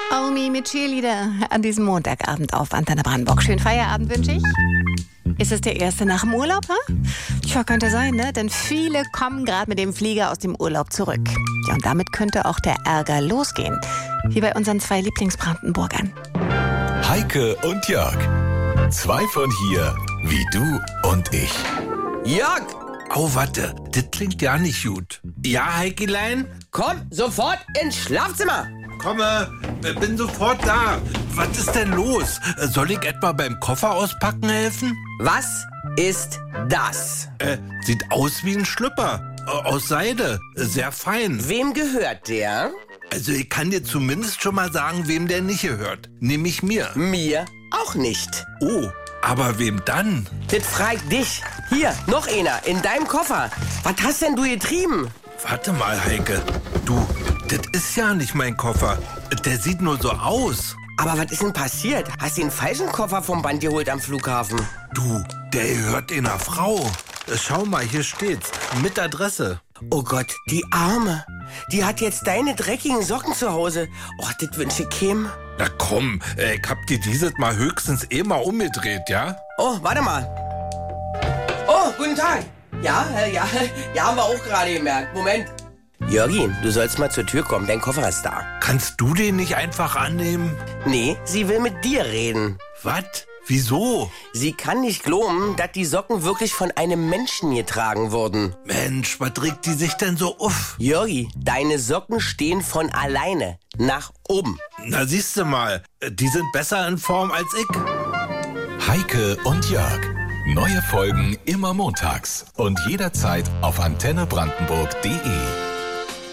Omi mit Cheerleader an diesem Montagabend auf Antenne Brandenburg. Schönen Feierabend wünsche ich. Ist es der erste nach dem Urlaub, ha? Tja, könnte sein, ne? Denn viele kommen gerade mit dem Flieger aus dem Urlaub zurück. Ja, und damit könnte auch der Ärger losgehen. Wie bei unseren 2 Lieblingsbrandenburgern. Heike und Jörg. 2 von hier, wie du und ich. Jörg! Oh, warte, das klingt ja nicht gut. Ja, Heikelein? Komm sofort ins Schlafzimmer! Komme, bin sofort da. Was ist denn los? Soll ich etwa beim Koffer auspacken helfen? Was ist das? Sieht aus wie ein Schlüpper. Aus Seide. Sehr fein. Wem gehört der? Also ich kann dir zumindest schon mal sagen, wem der nicht gehört. Nämlich mir. Mir auch nicht. Oh, aber wem dann? Das fragt dich. Hier, noch einer, in deinem Koffer. Was hast denn du getrieben? Warte mal, Heike. Du, das ist ja nicht mein Koffer. Der sieht nur so aus. Aber was ist denn passiert? Hast du den falschen Koffer vom Band geholt am Flughafen? Du, der gehört einer Frau. Schau mal, hier steht's. Mit Adresse. Oh Gott, die Arme. Die hat jetzt deine dreckigen Socken zu Hause. Oh, das wünsche ich Kim. Na komm, ich hab dir dieses Mal höchstens mal umgedreht, ja? Oh, warte mal. Oh, guten Tag. Ja, haben wir auch gerade gemerkt. Moment. Jörgi, du sollst mal zur Tür kommen, dein Koffer ist da. Kannst du den nicht einfach annehmen? Nee, sie will mit dir reden. Was? Wieso? Sie kann nicht glauben, dass die Socken wirklich von einem Menschen getragen wurden. Mensch, was regt die sich denn so auf? Jörgi, deine Socken stehen von alleine nach oben. Na siehste mal, die sind besser in Form als ich. Heike und Jörg. Neue Folgen immer montags und jederzeit auf antennebrandenburg.de.